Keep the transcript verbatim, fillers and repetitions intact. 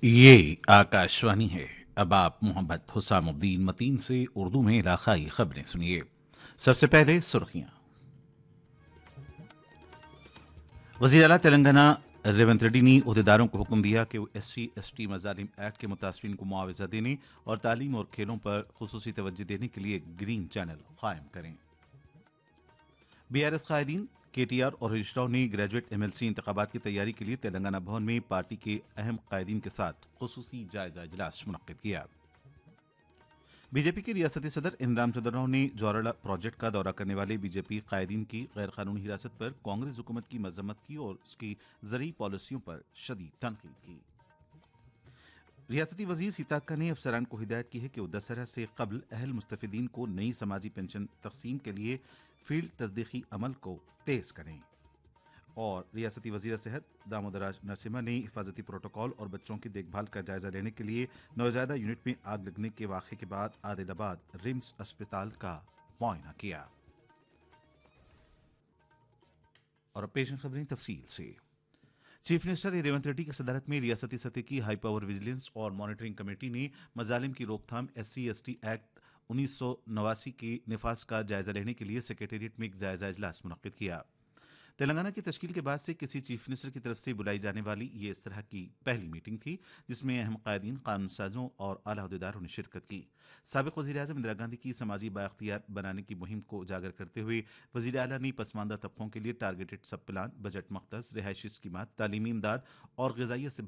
ये आकाशवाणी है। अब आप मोहम्मद हुसामुद्दीन मतीन से उर्दू में इलाकाई खबरें सुनिए। सबसे पहले सुर्खियां। वज़ीर आला तेलंगाना रेवंत रेड्डी ने अहदेदारों को हुक्म दिया कि वो S C S T मजालिम act के मुतासरीन को मुआवजा देने और तालीम और खेलों पर खुसूसी तवज्जो देने के लिए ग्रीन चैनल कायम करें। बी आर एस कायदीन के टी आर और रजिस्ट्रार ने ग्रेजुएट एम एल सी इंतखाबात की तैयारी के लिए तेलंगाना भवन में पार्टी के अहम कायदीन के साथ खुसूसी जायजा इजलास मुनक्किद किया। बीजेपी के रियासती सदर इमरान चंद्र राव ने जौरला प्रोजेक्ट का दौरा करने वाले बीजेपी कायदीन की गैर कानूनी हिरासत पर कांग्रेस हुकूमत की मजम्मत की और उसकी ज़रूरी पॉलिसियों पर शदीद तनकीद की। रियासती वजीर सीताक्का ने अफसरान को हिदायत की है कि वो दशहरा से कबल अहल मुस्तफिदीन को नई समाजी पेंशन तकसीम के लिए फील्ड तस्दीकी अमल को तेज करें। और रियासती वजीर सेहत दामोदराज नरसिम्हा ने हिफाजती प्रोटोकॉल और बच्चों की देखभाल का जायजा लेने के लिए नौजायदा यूनिट में आग लगने के वाक़े के बाद आदिलाबाद रिम्स अस्पताल का मुआयना किया। और अब पेश हैं खबरें तफसील से। चीफ मिनिस्टर रेवंत रेड्डी की सदारत में रियासती सतह की हाई पावर विजिलेंस और मॉनिटरिंग कमेटी ने मजालिम की रोकथाम S C S T act उन्नीस सौ नवासी के निफाज का जायजा लेने के लिए सेक्रेटेरिएट में एक जायजा इजलास मुनक्किद किया। तेलंगाना की तश्कील के बाद से किसी चीफ मिनिस्टर की तरफ से बुलाई जाने वाली ये इस तरह की पहली मीटिंग थी जिसमें अहम कायदीन, कानून साजों और आला अहदेदारों ने शिरकत की। साबिक वज़ीर आज़म इंदिरा गांधी की समाजी बाइख्तियार बनाने की मुहिम को उजागर करते हुए वज़ीर आला ने पसमानदा तबकों के लिए टारगेटेड सब प्लान, बजट मख्तस, रिहायशी स्कीमात, तालीमी इमदाद और ग़िज़ाइयत से